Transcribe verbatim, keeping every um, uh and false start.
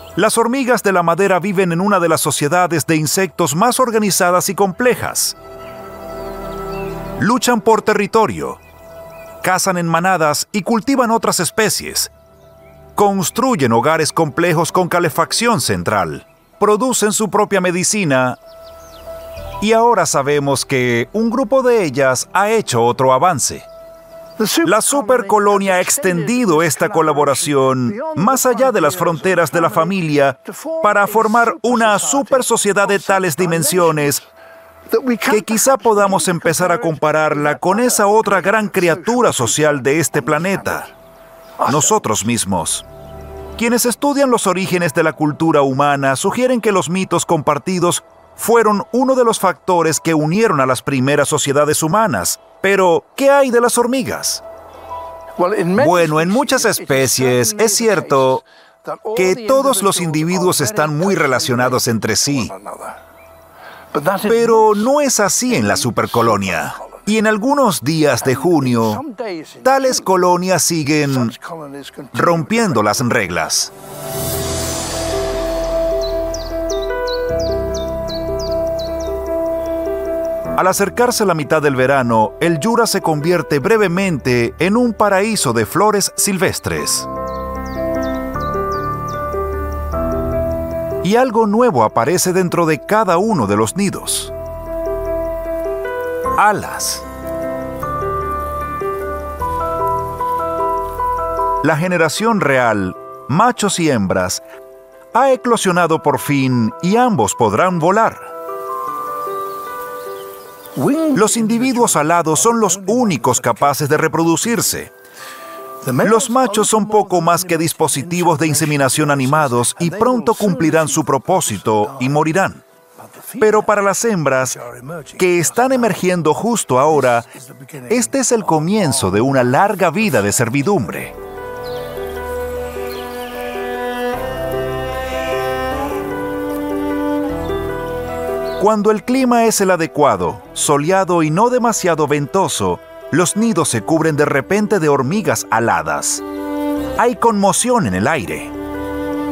Las hormigas de la madera viven en una de las sociedades de insectos más organizadas y complejas. Luchan por territorio, cazan en manadas y cultivan otras especies. Construyen hogares complejos con calefacción central, producen su propia medicina y ahora sabemos que un grupo de ellas ha hecho otro avance. La supercolonia ha extendido esta colaboración más allá de las fronteras de la familia para formar una supersociedad de tales dimensiones que quizá podamos empezar a compararla con esa otra gran criatura social de este planeta, nosotros mismos. Quienes estudian los orígenes de la cultura humana sugieren que los mitos compartidos fueron uno de los factores que unieron a las primeras sociedades humanas. Pero, ¿qué hay de las hormigas? Bueno, en muchas especies es cierto que todos los individuos están muy relacionados entre sí. Pero no es así en la supercolonia. Y en algunos días de junio, tales colonias siguen rompiendo las reglas. Al acercarse la mitad del verano, el Yura se convierte brevemente en un paraíso de flores silvestres. Y algo nuevo aparece dentro de cada uno de los nidos. Alas. La generación real, machos y hembras, ha eclosionado por fin y ambos podrán volar. Los individuos alados son los únicos capaces de reproducirse. Los machos son poco más que dispositivos de inseminación animados y pronto cumplirán su propósito y morirán. Pero para las hembras, que están emergiendo justo ahora, este es el comienzo de una larga vida de servidumbre. Cuando el clima es el adecuado, soleado y no demasiado ventoso, los nidos se cubren de repente de hormigas aladas. Hay conmoción en el aire.